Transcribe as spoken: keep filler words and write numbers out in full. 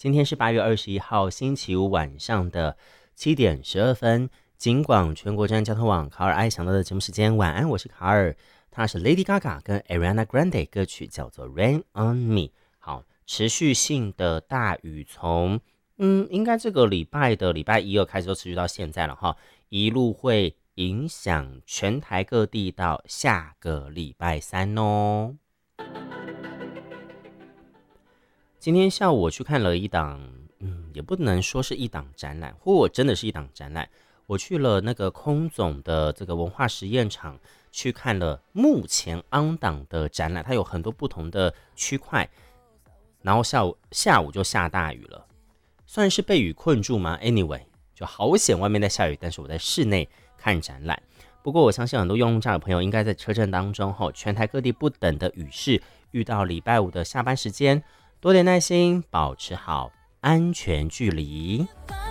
今天是八月二十一号星期五晚上的七点十二分，警广全国站交通网卡尔爱想到的节目时间，晚安，我是卡尔。他是 Lady Gaga 跟 Ariana Grande 歌曲叫做 Rain on Me。 好，持续性的大雨从嗯，应该这个礼拜的礼拜一二开始都持续到现在了哈，一路会影响全台各地到下个礼拜三哦。今天下午我去看了一档，嗯，也不能说是一档展览，或真的是一档展览。我去了那个空总的这个文化实验场，去看了目前 on 档的展览，它有很多不同的区块。然后下午下午就下大雨了，算是被雨困住吗 ？Anyway， 就好险外面在下雨，但是我在室内看展览。不过我相信很多用站的朋友应该在车阵当中后，全台各地不等的雨势，遇到礼拜五的下班时间。多点耐心，保持好安全距离。